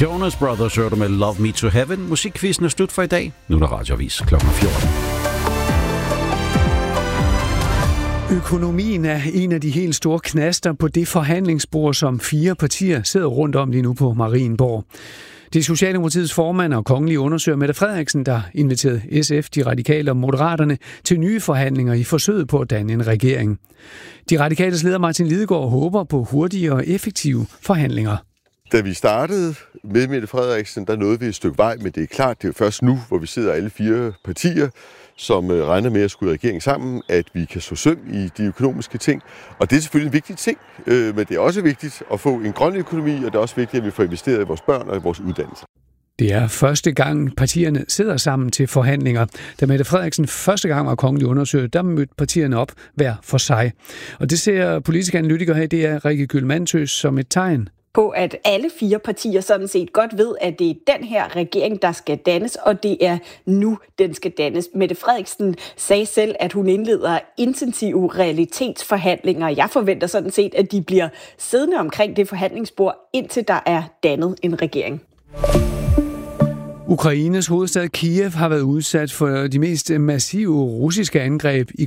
Jonas Brothers hørte med Love Me to Heaven. Musikquizzen er slut for i dag. Nu er der radioavis kl. 14. Økonomien er en af de helt store knaster på det forhandlingsbord, som 4 partier sidder rundt om lige nu på Marienborg. Det er Socialdemokratiets formand og kongelige undersøger Mette Frederiksen, der inviterede SF, de radikale og moderaterne til nye forhandlinger i forsøget på at danne en regering. De radikales leder Martin Lidegaard håber på hurtige og effektive forhandlinger. Da vi startede med Mette Frederiksen, der nåede vi et stykke vej, men det er klart, det er først nu, hvor vi sidder alle 4 partier, som regner med at skulle i regering sammen, at vi kan så søm i de økonomiske ting. Og det er selvfølgelig en vigtig ting, men det er også vigtigt at få en grøn økonomi, og det er også vigtigt, at vi får investeret i vores børn og i vores uddannelse. Det er første gang, partierne sidder sammen til forhandlinger. Da Mette Frederiksen første gang var kongelig undersøger, der mødte partierne op hver for sig. Og det ser politiske analytikere her, det er Rikke Gyld-Mandsø som et tegn på, at alle 4 partier sådan set godt ved, at det er den her regering, der skal dannes, og det er nu, den skal dannes. Mette Frederiksen sagde selv, at hun indleder intensive realitetsforhandlinger. Jeg forventer sådan set, at de bliver siddende omkring det forhandlingsbord, indtil der er dannet en regering. Ukraines hovedstad Kiev har været udsat for de mest massive russiske angreb i